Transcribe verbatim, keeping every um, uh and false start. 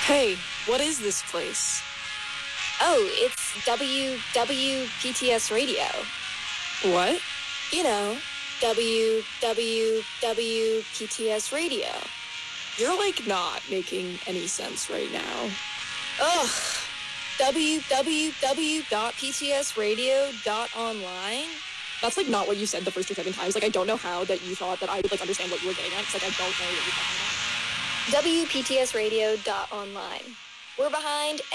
Hey, what is this place? Oh, it's W W P T S Radio. What? You know, W W W P T S Radio. You're like not making any sense right now. Ugh. w w w dot p t s radio dot online. That's like not what you said the first or second times. Like I don't know how that you thought that I would like understand what you were getting at because like I don't know what you're talking about. w p t s radio dot online. We're behind